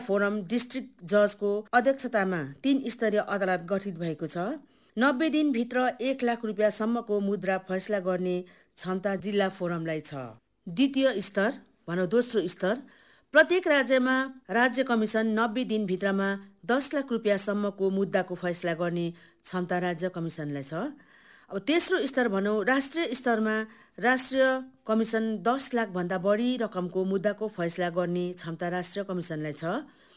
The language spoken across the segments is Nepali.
फोरम डिस्ट्रिक्ट जजको अध्यक्षतामा 3 स्तरीय अदालत गठित भएको छ। 90 दिनभित्र 1 लाख रुपियाँसम्मको मुद्रा फैसला गर्ने क्षमता जिल्ला फोरमलाई छ। द्वितीय स्तर दोस्रो स्तर, प्रत्येक राज्यमा राज्य कमिसन 90 दिनभित्रमा 10 लाख रुपियाँसम्मको मुद्दाको फैसला गर्ने क्षमता राज्य कमिसनलाई छ। तेस्रो स्तर राष्ट्रिय स्तरमा राष्ट्रिय कमिसन 10 लाख भन्दा बढी रकमको मुद्दाको फैसला गर्ने क्षमता राष्ट्रिय कमिसनलाई छ।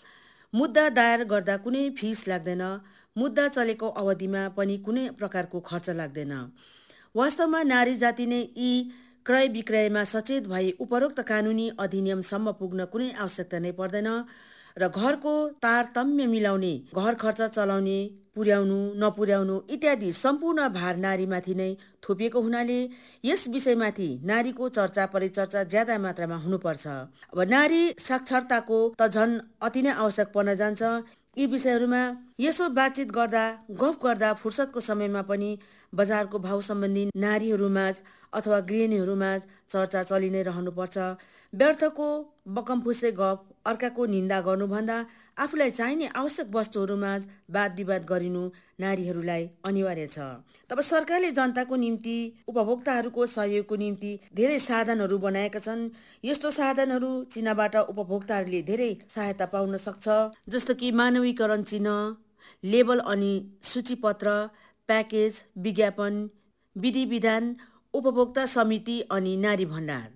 मुद्दा दायर गर्दा कुनै फिस लाग्दैन। मुद्दा चलेको अवधिमा पनि कुनै प्रकारको खर्च लाग्दैन। वास्तवमा नारी जाति नै यी क्रय विक्रयमा सचेत भई उपरोक्त कानुनी अधिनियमसम्म पुग्न कुनै आवश्यकता नै पर्दैन र घरको तारतम्य मिलाउने, घर खर्च चलाउने, पुर्याउनु नपुर्याउनु इत्यादि सम्पूर्ण भार नारीमाथि नै थोपिएको हुनाले यस विषयमाथि नारीको चर्चा परिचर्चा ज्यादा मात्रामा हुनुपर्छ। नारी साक्षरताको त झन् अति नै आवश्यक पर्न जान्छ। यी विषयहरूमा यसो बातचित गर्दा गफ गर्दा फुर्सदको समयमा पनि बजारको भाव सम्बन्धी नारीहरूमाझ अथवा गृहिणीहरूमाझ चर्चा चलि नै रहनुपर्छ। व्यर्थको बकमफुसे गफ, अर्काको निन्दा गर्नुभन्दा आफूलाई चाहिने आवश्यक वस्तुहरूमाझ वाद विवाद गरिनु नारीहरूलाई अनिवार्य छ। तब सरकारले जनताको निम्ति, उपभोक्ताहरूको सहयोगको निम्ति धेरै साधनहरू बनाएका छन्। यस्तो साधनहरू चिह्नबाट उपभोक्ताहरूले धेरै सहायता पाउन सक्छ। जस्तो कि मानवीकरण चिह्न, लेबल अनि सूचीपत्र, प्याकेज, विज्ञापन, विधि विधान, उपभोक्ता समिति अनि नारी भण्डार।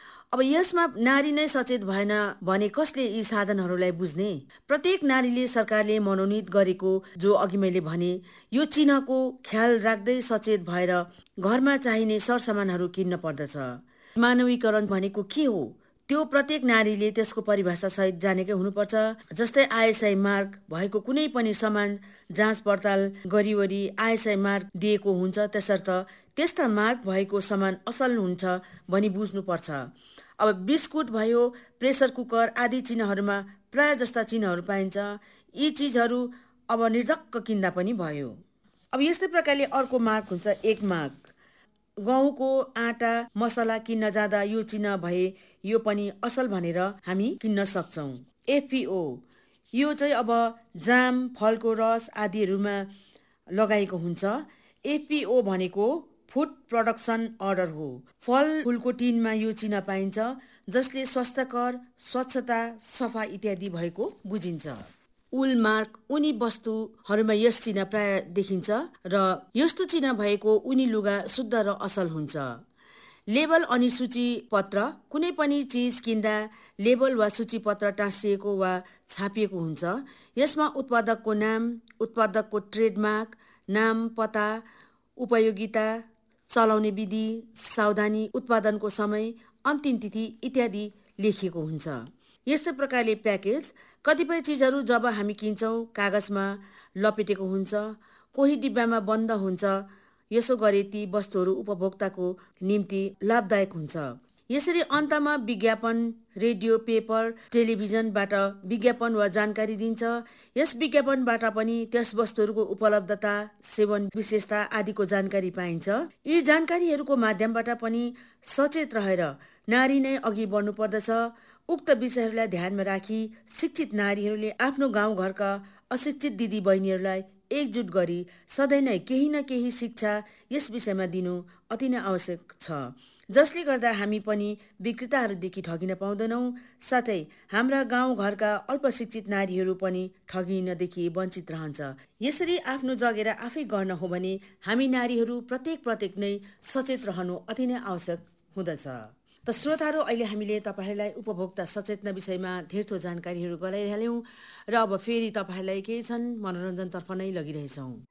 यसमा नारी नै सचेत भएन भने कसले यी साधनहरूलाई बुझ्ने? प्रत्येक नारीले सरकारले मनोनित गरेको, जो अघि मैले भने, यो चिन्हको ख्याल राख्दै सचेत भएर घरमा चाहिने सरसामानहरू किन्न पर्दछ। मानवीकरण भनेको के हो त्यो प्रत्येक नारीले त्यसको परिभाषा सहित जानेकै हुनुपर्छ। जस्तै ISI मार्क भएको कुनै पनि सामान जाँच पडताल गरिवरी ISI मार्क दिएको हुन्छ, त्यसर्थ त्यस्ता मार्क भएको सामान असल हुन्छ भनी बुझ्नुपर्छ। बिस्कुट भयो, प्रेसर कुकर आदि चिन्हहरूमा प्राय जस्ता चिन्हहरू पाइन्छ। यी चिजहरू निर्धक्क किन्दा पनि भयो। यस्तै प्रकारले अर्को मार्क हुन्छ एक मार्क। गहुँको आटा मसला किन्न जाँदा यो चिन्ह भए यो पनि असल भनेर हामी किन्न सक्छौँ। FPO यो चाहिँ जाम, फलको रस आदिहरूमा लगाएको हुन्छ। FPO भनेको फुड प्रोडक्सन अर्डर हो। फल फुलको टिनमा यो चिन्ह पाइन्छ, जसले स्वास्थ्यकर, स्वच्छता, सफा इत्यादि भएको बुझिन्छ। उल मार्क उनी वस्तुहरूमा यस चिन्ह प्राय देखिन्छ र यस्तो चिन्ह भएको उनी लुगा शुद्ध र असल हुन्छ। लेबल अनि सूचीपत्र कुनै पनि चिज किन्दा लेबल वा सूचीपत्र टाँसिएको वा छापिएको हुन्छ। यसमा उत्पादकको नाम, उत्पादकको ट्रेडमार्क, नाम, पता, उपयोगिता, चलाउने विधि, सावधानी, उत्पादनको समय, अन्तिम तिथि इत्यादि लेखिएको हुन्छ। यस्तै प्रकारले प्याकेज, कतिपय चिजहरू जब हामी किन्छौँ कागजमा लपेटेको हुन्छ, कोही डिब्बामा बन्द हुन्छ। यसो गरे ती वस्तुहरू उपभोक्ताको निम्ति लाभदायक हुन्छ। यसरी अन्तमा विज्ञापन, रेडियो, पेपर, टेलिभिजनबाट विज्ञापन वा जानकारी दिन्छ। यस विज्ञापनबाट पनि त्यस वस्तुहरूको उपलब्धता, सेवन विशेषता आदिको जानकारी पाइन्छ। यी जानकारीहरूको माध्यमबाट पनि सचेत रहेर नारी नै अघि बढ्नु पर्दछ। उक्त विषयहरूलाई ध्यानमा राखी शिक्षित नारीहरूले आफ्नो गाउँघरका अशिक्षित दिदी बहिनीहरूलाई एकजुट गरी सधैँ नै केही न केही शिक्षा यस विषयमा दिनु अति नै आवश्यक छ, जसले गर्दा हामी पनि विक्रेताहरूदेखि ठगिन पाउँदैनौँ। साथै हाम्रा गाउँघरका अल्पशिक्षित नारीहरू पनि ठगिनदेखि वञ्चित रहन्छ। यसरी आफ्नो जगेरा आफै गर्न हो भने हामी नारीहरू प्रत्येक नै सचेत रहनु अति नै आवश्यक हुँदछ। त श्रोताहरू, अहिले हामीले तपाईँहरूलाई उपभोक्ता सचेतना विषयमा धेरथो जानकारीहरू गराइहाल्यौँ र फेरि तपाईँहरूलाई केही छन् मनोरञ्जनतर्फ नै लगिरहेछौँ।